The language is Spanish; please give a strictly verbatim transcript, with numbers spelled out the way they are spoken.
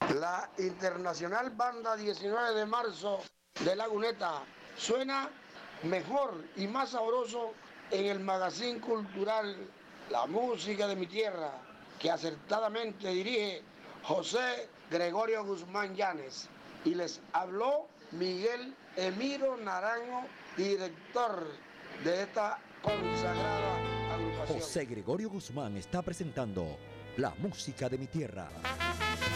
La Internacional Banda diecinueve de marzo de Laguneta suena mejor y más sabroso en el magazine cultural La Música de mi Tierra, que acertadamente dirige José Gregorio Guzmán Llanes. Y les habló Miguel Emiro Naranjo, director de esta consagrada agrupación. José Gregorio Guzmán está presentando La Música de mi Tierra.